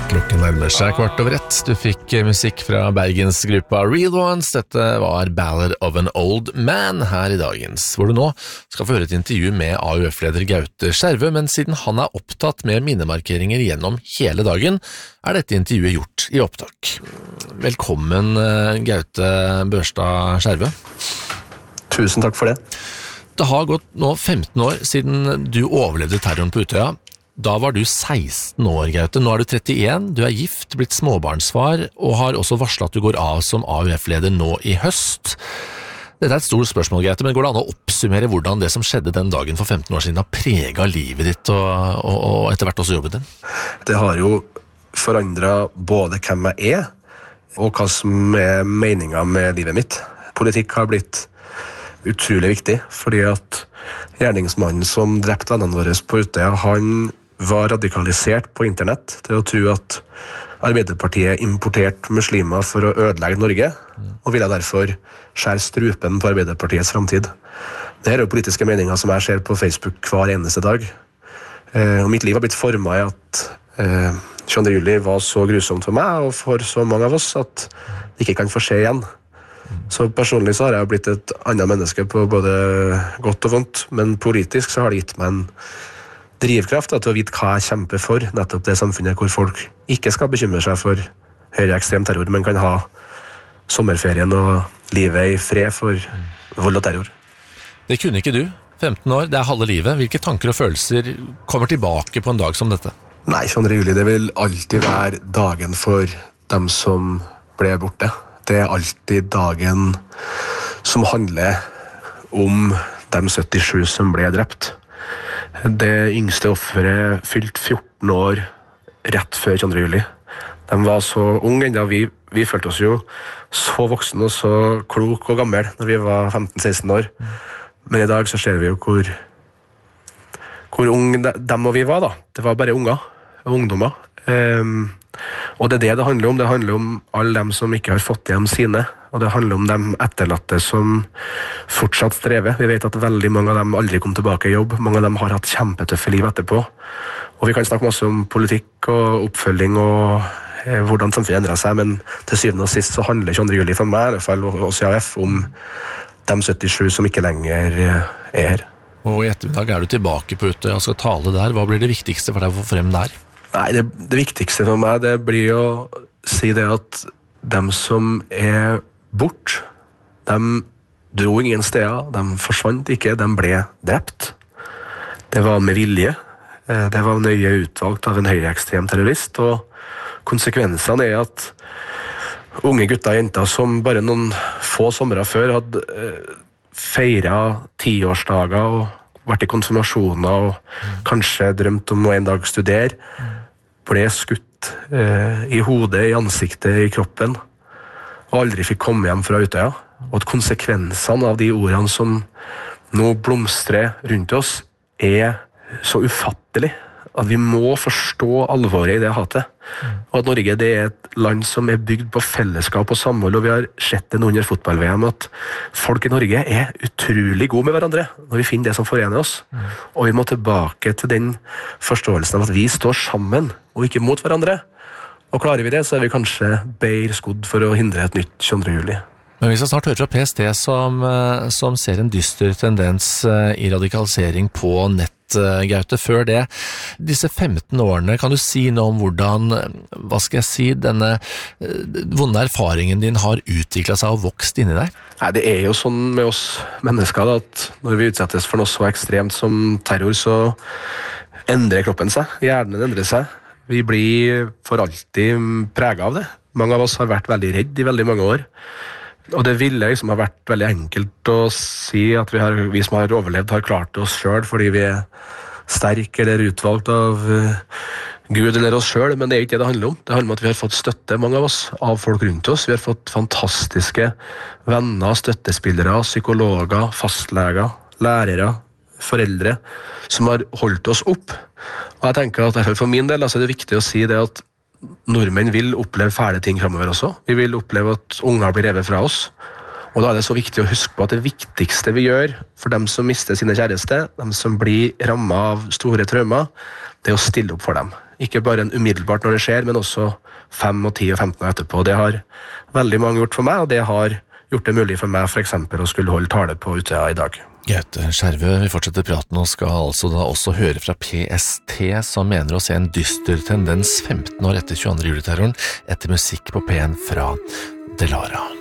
Klokken nærmer seg 1:15. Du fikk musikk fra Bergensgruppa Real Ones. Dette var Ballad of an Old Man her i dagens, hvor du nå skal få høre et intervju med AUF-leder Gaute Skjervø, men siden han er opptatt med minnemarkeringer gjennom hele dagen, er dette intervjuet gjort i opptak. Velkommen, Gaute Børstad Skjervø. Tusen takk for det. Det har gått nå 15 år siden du overlevde terroren på Utøya. Da var du 16 år, Gaute. Nå er du 31, du er gift, blitt småbarnsfar, og har også varslet at du går av som AUF-leder nå i høst. Dette er et stort spørsmål, Gaute, men går det an å oppsummere hvordan det som skjedde den dagen for 15 år siden har preget livet ditt og etter hvert også jobben din? Det har jo forandret både hvem jeg er, og hva som er meningen med livet mitt. Politikk har blitt utrolig viktig, fordi at gjerningsmannen som drepte vennene våre på Utøya, han var radikalisert på internett til å tro at Arbeiderpartiet importerte muslimer for å ødelegge Norge, og ville derfor skjære strupen på Arbeiderpartiets fremtid. Dette er jo politiske meninger som jeg ser på Facebook hver eneste dag. Og mitt liv har blitt formet i at 22. juli var så grusomt for meg, og for så mange av oss, at det ikke kan få skje igjen. Så personlig så har jeg blitt et annet menneske på både godt og vondt, men politisk så har det gitt meg en drivkraft til å vite hva jeg kjemper for, nettopp det samfunnet hvor folk ikke skal bekymre seg for høyreekstrem terror, men kan ha sommerferien og livet i fred for vold og terror. Det kunne ikke du. 15 år, det er halve livet. Hvilke tanker og følelser kommer tilbake på en dag som dette? Nei, 22. juli, det vil alltid være dagen for dem som ble borte. Det er alltid dagen som handler om de 77 som ble drept. Det yngste offeret fylte 14 år rett før 22. juli. De var så unge enda, vi følte oss jo så voksne og så klok og gammel når vi var 15-16 år. Men i dag så ser vi jo hvor unge dem og vi var da. Det var bare unger og ungdommer. Og det er det handler om. Det handler om alle dem som ikke har fått hjem sine, og det handler om dem etterlatte som fortsatt strever. Vi vet at veldig mange av dem aldri kom tilbake i jobb. Mange av dem har hatt kjempetøffe liv etterpå. Og vi kan snakke masse om politikk og oppfølging og hvordan samfunnet endrer seg, men til syvende og sist så handler 22. juli for meg, i hvert fall oss i AF, om de 77 som ikke lenger er her. Og i ettermiddag er du tilbake på Utøya og skal tale der. Hva blir det viktigste for deg å få frem der? Nei, det viktigste for meg, det blir å si det at dem som er bort, de dro ingen steder, de forsvant ikke, de ble drept. Det var med vilje. Det var nøye utvalgt av en høyreekstrem terrorist, og konsekvensene er at unge gutter og jenter som bare noen få somre før hadde feiret 10-årsdager og vært i konfirmasjoner og kanskje drømt om å en dag studere, ble skutt i hodet, i ansiktet, i kroppen, og aldri fikk komme hjem fra Utøya. Og at konsekvensene av de ordene som nå blomstrer rundt oss er så ufattelig at vi må forstå alvoret i det hatet. Og at Norge det er et land som er bygd på fellesskap og samhold, og vi har sett det under fotball-VM at folk i Norge er utrolig gode med hverandre når vi finner det som forener oss. Og vi må tilbake til den forståelsen av at vi står sammen og ikke mot hverandre. Og klarer vi det, så er vi kanskje bedre skodd for å hindre et nytt 22. juli. Men vi skal snart høre fra PST som ser en dyster tendens i radikalisering på nett, Gaute. Før det, disse 15 årene, kan du si noe om hvordan, hva skal jeg si, denne vonde erfaringen din har utviklet seg og vokst inni deg? Nei, det er jo sånn med oss mennesker da, at når vi utsettes for noe så ekstremt som terror, så endrer kroppen seg, hjernen endrer seg. Vi blir for alltid preget av det. Mange av oss har vært veldig redd i veldig mange år. Og det ville liksom ha vært veldig enkelt å si at vi som har overlevd har klart oss selv fordi vi er sterke eller utvalgt av Gud eller oss selv, men det er ikke det det handler om. Det handler om at vi har fått støtte, mange av oss, av folk rundt oss. Vi har fått fantastiske venner, støttespillere, psykologer, fastleger, lærere, foreldre, som har holdt oss opp. Og jeg tenker at for min del altså, er det viktig å si det at nordmenn vil oppleve fæle ting fremover også. Vi vil oppleve at unger blir revet fra oss. Og da er det så viktig å huske på at det viktigste vi gjør for dem som mister sine kjæreste, dem som blir rammet av store traumer, det er å stille opp for dem. Ikke bare en umiddelbart når det skjer, men også 5, 10 og 15 år etterpå. Det har veldig mange gjort for meg, og det har gjort det mulig for meg for eksempel å skulle holde tale på Utøya i dag. Gaute Skjervø, vi fortsetter praten og skal altså da også høre fra PST, som mener å se en dyster tendens 15 år etter 22. juli-terroren, etter musikk på P1 fra Delara.